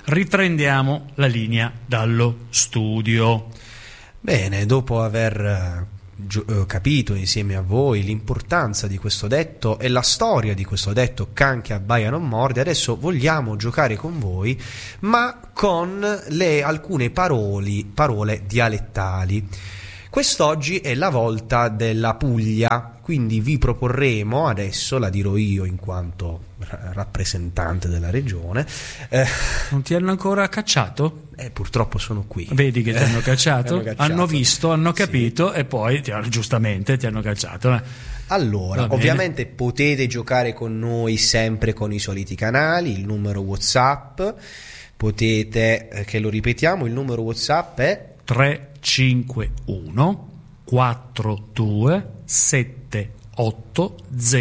riprendiamo la linea dallo studio. Bene, dopo aver capito insieme a voi l'importanza di questo detto e la storia di questo detto "can che abbaia non morde", adesso vogliamo giocare con voi, ma con alcune parole dialettali. Quest'oggi è la volta della Puglia, quindi vi proporremo, adesso la dirò io in quanto rappresentante della regione. Non ti hanno ancora cacciato? Purtroppo sono qui. Vedi che ti hanno cacciato? Hanno visto, hanno capito, sì. E poi giustamente ti hanno cacciato. Allora, ovviamente potete giocare con noi sempre con i soliti canali, il numero WhatsApp, potete, che lo ripetiamo, il numero WhatsApp è 351 42 78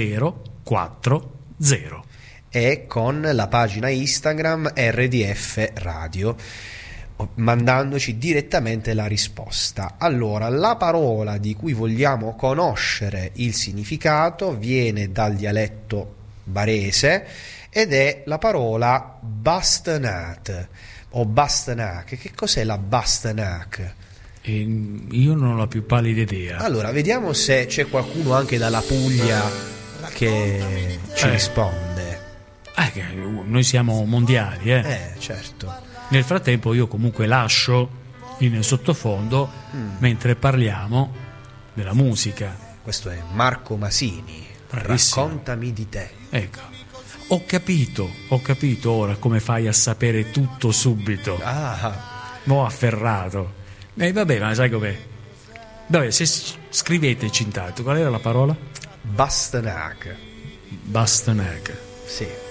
040 e con la pagina Instagram RDF Radio, mandandoci direttamente la risposta. Allora, la parola di cui vogliamo conoscere il significato viene dal dialetto barese ed è la parola bastanat o bastanak. Che cos'è la bastanak? Io non ho la più pallida idea. Allora, vediamo se c'è qualcuno anche dalla Puglia che ci risponde. Noi siamo mondiali, certo. Nel frattempo io comunque lascio in sottofondo mentre parliamo della musica. Questo è Marco Masini. Bravissimo. Raccontami di te. Ecco. Ho capito ora come fai a sapere tutto subito. M'ho afferrato. Vabbè, ma sai com'è? Vabbè, se scriveteci intanto, qual era la parola? Bastanak. Bastanak. Sì.